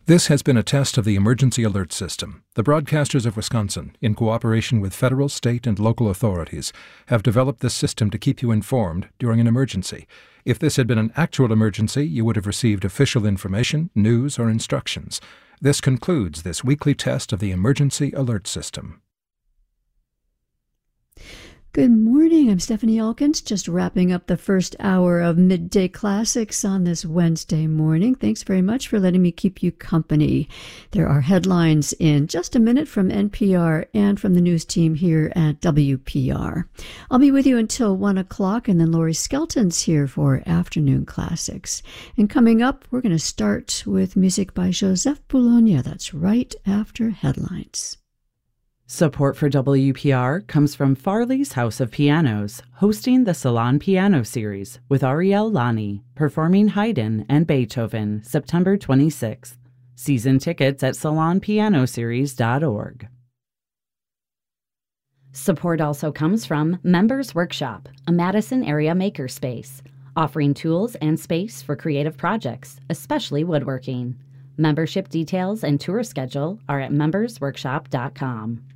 This has been a test of the Emergency Alert System. The Broadcasters of Wisconsin, in cooperation with federal, state, and local authorities, have developed this system to keep you informed during an emergency. If this had been an actual emergency, you would have received official information, news, or instructions. This concludes this weekly test of the Emergency Alert System. Good morning, I'm Stephanie Elkins, just wrapping up the first hour of Midday Classics on this Wednesday morning. Thanks very much for letting me keep you company. There are headlines in just a minute from NPR and from the news team here at WPR. I'll be with you until 1 o'clock, and then Lori Skelton's here for Afternoon Classics. And coming up, we're going to start with music by Joseph Boulogne. That's right after headlines. Support for WPR comes from Farley's House of Pianos, hosting the Salon Piano Series with Ariel Lani, performing Haydn and Beethoven, September 26th. Season tickets at salonpianoseries.org. Support also comes from Members Workshop, a Madison area makerspace, offering tools and space for creative projects, especially woodworking. Membership details and tour schedule are at membersworkshop.com.